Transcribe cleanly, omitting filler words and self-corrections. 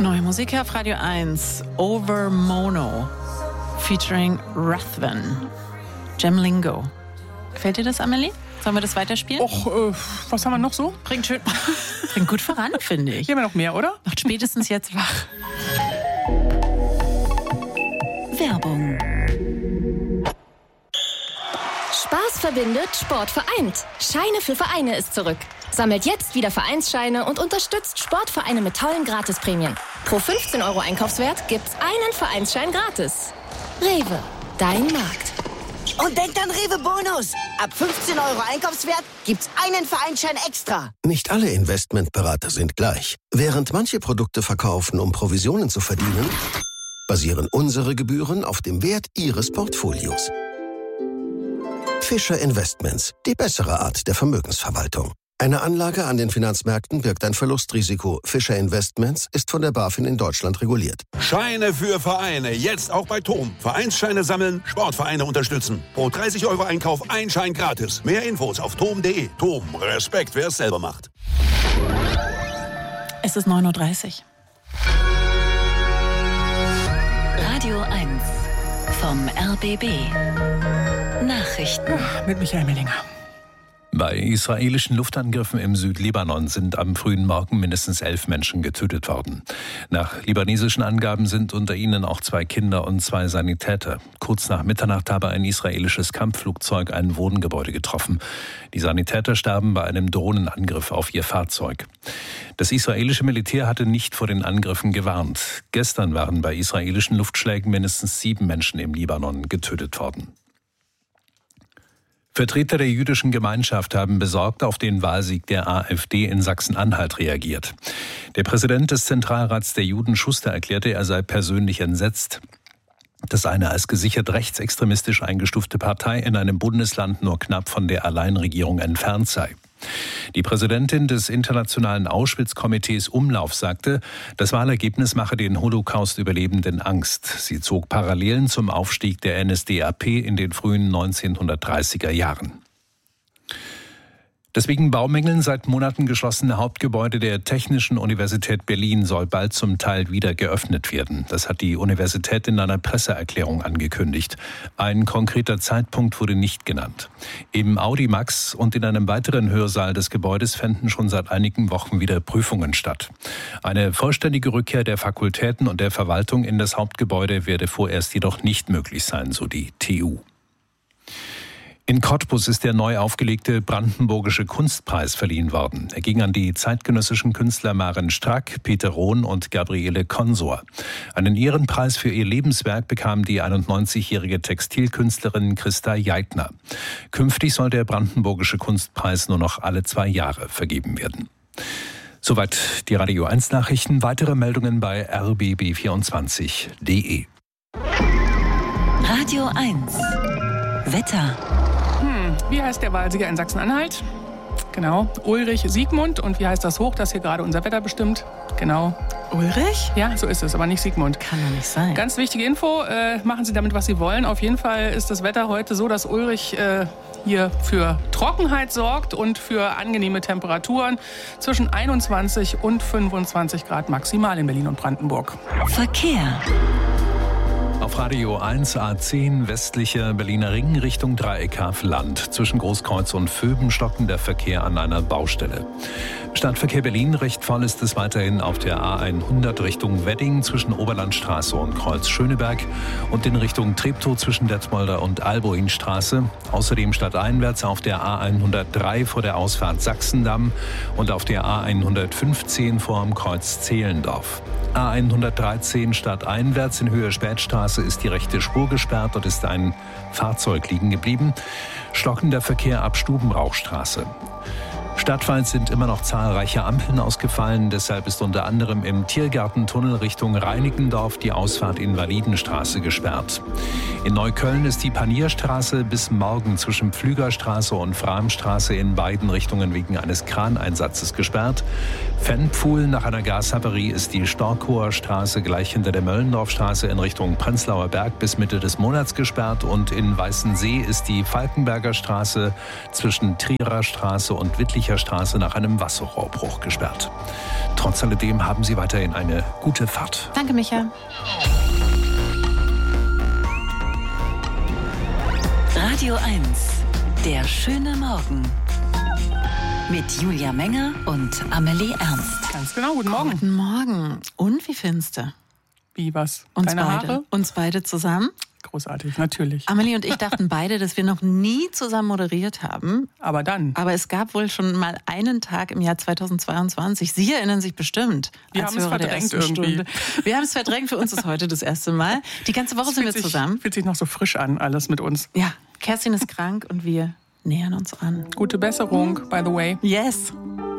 Neue Musik auf Radio 1. Over Mono. Featuring Rathven. Jamlingo. Gefällt dir das, Amelie? Sollen wir das weiterspielen? Och, was haben wir noch so? Bringt gut voran, finde ich. Hier haben wir noch mehr, oder? Macht spätestens jetzt wach. Werbung. Spaß verbindet, Sport vereint. Scheine für Vereine ist zurück. Sammelt jetzt wieder Vereinsscheine und unterstützt Sportvereine mit tollen Gratisprämien. Pro 15 € Einkaufswert gibt's einen Vereinsschein gratis. Rewe, dein Markt. Und denkt an Rewe Bonus. Ab 15 € Einkaufswert gibt's einen Vereinsschein extra. Nicht alle Investmentberater sind gleich. Während manche Produkte verkaufen, um Provisionen zu verdienen, basieren unsere Gebühren auf dem Wert Ihres Portfolios. Fischer Investments, die bessere Art der Vermögensverwaltung. Eine Anlage an den Finanzmärkten birgt ein Verlustrisiko. Fischer Investments ist von der BaFin in Deutschland reguliert. Scheine für Vereine, jetzt auch bei TOM. Vereinsscheine sammeln, Sportvereine unterstützen. Pro 30 € Einkauf ein Schein gratis. Mehr Infos auf tom.de. TOM, Respekt, wer es selber macht. Es ist 9:30 Uhr. Radio 1 vom RBB. Nachrichten. Mit Michael Mellinger. Bei israelischen Luftangriffen im Südlibanon sind am frühen Morgen mindestens 11 Menschen getötet worden. Nach libanesischen Angaben sind unter ihnen auch 2 Kinder und 2 Sanitäter. Kurz nach Mitternacht habe ein israelisches Kampfflugzeug ein Wohngebäude getroffen. Die Sanitäter starben bei einem Drohnenangriff auf ihr Fahrzeug. Das israelische Militär hatte nicht vor den Angriffen gewarnt. Gestern waren bei israelischen Luftschlägen mindestens 7 Menschen im Libanon getötet worden. Vertreter der jüdischen Gemeinschaft haben besorgt auf den Wahlsieg der AfD in Sachsen-Anhalt reagiert. Der Präsident des Zentralrats der Juden, Schuster, erklärte, er sei persönlich entsetzt, dass eine als gesichert rechtsextremistisch eingestufte Partei in einem Bundesland nur knapp von der Alleinregierung entfernt sei. Die Präsidentin des Internationalen Auschwitz-Komitees Umlauf sagte, das Wahlergebnis mache den Holocaust-Überlebenden Angst. Sie zog Parallelen zum Aufstieg der NSDAP in den frühen 1930er Jahren. Das wegen Baumängeln seit Monaten geschlossene Hauptgebäude der Technischen Universität Berlin soll bald zum Teil wieder geöffnet werden. Das hat die Universität in einer Presseerklärung angekündigt. Ein konkreter Zeitpunkt wurde nicht genannt. Im Audimax und in einem weiteren Hörsaal des Gebäudes fänden schon seit einigen Wochen wieder Prüfungen statt. Eine vollständige Rückkehr der Fakultäten und der Verwaltung in das Hauptgebäude werde vorerst jedoch nicht möglich sein, so die TU. In Cottbus ist der neu aufgelegte Brandenburgische Kunstpreis verliehen worden. Er ging an die zeitgenössischen Künstler Maren Strack, Peter Rohn und Gabriele Consor. Einen Ehrenpreis für ihr Lebenswerk bekam die 91-jährige Textilkünstlerin Christa Jeitner. Künftig soll der Brandenburgische Kunstpreis nur noch alle 2 Jahre vergeben werden. Soweit die Radio 1 Nachrichten. Weitere Meldungen bei rbb24.de. Radio 1 Wetter. Wie heißt der Wahlsieger in Sachsen-Anhalt? Genau, Ulrich Siegmund. Und wie heißt das Hoch, das hier gerade unser Wetter bestimmt? Genau. Ulrich? Ja, so ist es, aber nicht Siegmund. Kann doch nicht sein. Ganz wichtige Info, machen Sie damit, was Sie wollen. Auf jeden Fall ist das Wetter heute so, dass Ulrich hier für Trockenheit sorgt und für angenehme Temperaturen zwischen 21 und 25 Grad maximal in Berlin und Brandenburg. Verkehr. Auf Radio 1 A10 westlicher Berliner Ring Richtung Dreieckhafen-Land. Zwischen Großkreuz und Vöben stocken der Verkehr an einer Baustelle. Stadtverkehr Berlin, recht voll ist es weiterhin auf der A100 Richtung Wedding zwischen Oberlandstraße und Kreuz Schöneberg und in Richtung Treptow zwischen Detmolder und Alboinstraße. Außerdem stadteinwärts auf der A103 vor der Ausfahrt Sachsendamm und auf der A115 vor dem Kreuz Zehlendorf. A113 stadteinwärts in Höhe Spätstraße ist die rechte Spur gesperrt. Dort ist ein Fahrzeug liegen geblieben. Stockender Verkehr ab Stubenrauchstraße. Stadtweit sind immer noch zahlreiche Ampeln ausgefallen. Deshalb ist unter anderem im Tiergartentunnel Richtung Reinickendorf die Ausfahrt Invalidenstraße gesperrt. In Neukölln ist die Panierstraße bis morgen zwischen Pflügerstraße und Framstraße in beiden Richtungen wegen eines Kraneinsatzes gesperrt. Fennpfuhl nach einer Gashavarie ist die Storkower Straße gleich hinter der Möllendorfstraße in Richtung Prenzlauer Berg bis Mitte des Monats gesperrt. Und in Weißensee ist die Falkenberger Straße zwischen Trierer Straße und Wittlicher Westlicher Straße nach einem Wasserrohrbruch gesperrt. Trotz alledem haben Sie weiterhin eine gute Fahrt. Danke, Micha. Radio 1, der schöne Morgen. Mit Julia Menger und Amelie Ernst. Ganz genau, guten Morgen. Guten Morgen. Und wie findest du? Wie, was? Uns Deine beide. Haare? Uns beide zusammen. Großartig, natürlich. Amelie und ich dachten beide, dass wir noch nie zusammen moderiert haben. Aber dann. Aber es gab wohl schon mal einen Tag im Jahr 2022. Sie erinnern sich bestimmt. Wir haben es verdrängt irgendwie. Wir haben es verdrängt. Für uns ist heute das erste Mal. Die ganze Woche sind wir zusammen. Fühlt sich noch so frisch an, alles mit uns. Ja, Kerstin ist krank und wir nähern uns an. Gute Besserung, by the way. Yes.